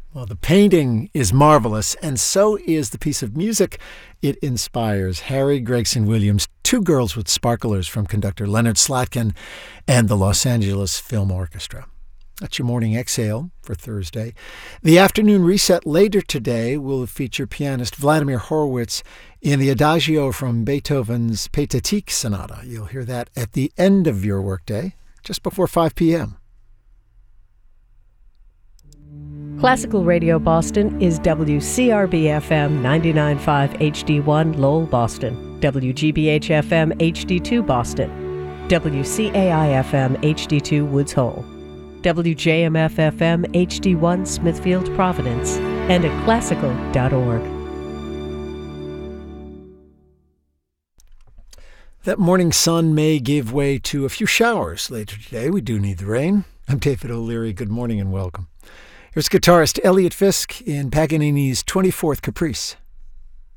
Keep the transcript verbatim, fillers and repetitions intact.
Well, the painting is marvelous, and so is the piece of music it inspires. Harry Gregson Williams, Two Girls with Sparklers from conductor Leonard Slatkin and the Los Angeles Film Orchestra. That's your morning exhale for Thursday. The afternoon reset later today will feature pianist Vladimir Horowitz in the Adagio from Beethoven's Pathetique Sonata. You'll hear that at the end of your workday, just before five p.m. Classical Radio Boston is W C R B F M ninety-nine point five H D one Lowell, Boston, W G B H F M H D two Boston, W C A I F M H D two Woods Hole, W J M F F M H D one Smithfield, Providence, and at classical dot org. That morning sun may give way to a few showers later today. We do need the rain. I'm David O'Leary. Good morning and welcome. Here's guitarist Elliot Fisk in Paganini's twenty-fourth Caprice.